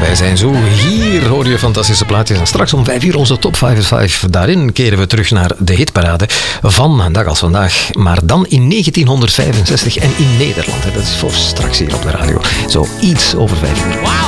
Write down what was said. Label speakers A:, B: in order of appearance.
A: wij zijn zo. Hier hoor je fantastische plaatjes. En straks om 5 uur onze top 5. Daarin keren we terug naar de hitparade van een dag als vandaag. Maar dan in 1965 en in Nederland. Dat is voor straks hier op de radio. Zo iets over 5 uur.
B: Wow.